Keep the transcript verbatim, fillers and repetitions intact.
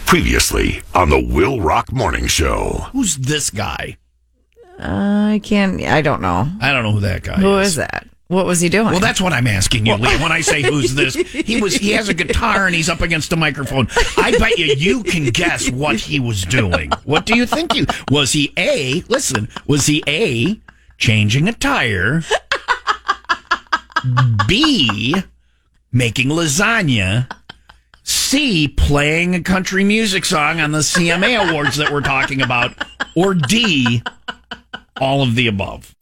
Previously on the Will Rock Morning Show. Who's this guy? Uh, I can't, I don't know. I don't know who that guy Who is. is that? What was he doing? Well, that's what I'm asking you, Lee. When I say who's this, he was he has a guitar and he's up against a microphone. I bet you you can guess what he was doing. What do you think he was he A, listen, was he A, changing a tire, B, making lasagna, C, playing a country music song on the C M A Awards that we're talking about, or D, all of the above?